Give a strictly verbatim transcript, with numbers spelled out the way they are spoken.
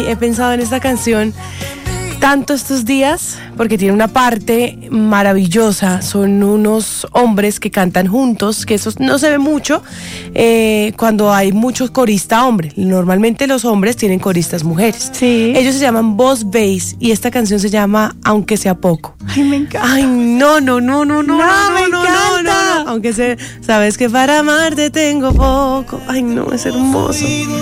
he pensado en esta canción tanto estos días porque tiene una parte maravillosa. Son unos hombres que cantan juntos, que eso no se ve mucho eh, cuando hay muchos coristas hombres. Normalmente los hombres tienen coristas mujeres. Sí. Ellos se llaman Boss Bass y esta canción se llama Aunque sea poco. Ay, me encanta. Ay, no, no, no, no, no, No, no, me no, no, encanta. no, no. Aunque sea, sabes que para amarte tengo poco. Ay, no, es hermoso.